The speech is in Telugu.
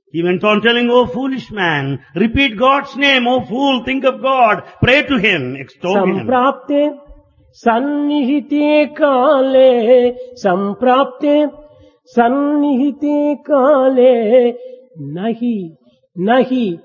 He went on telling, "O foolish man, repeat God's name, O fool, think of God, pray to Him, extol Him." సంప్రాప్తే సన్నిహితే కాలే సంప్రాప్తే సన్నిహితే కాలే నహి నహి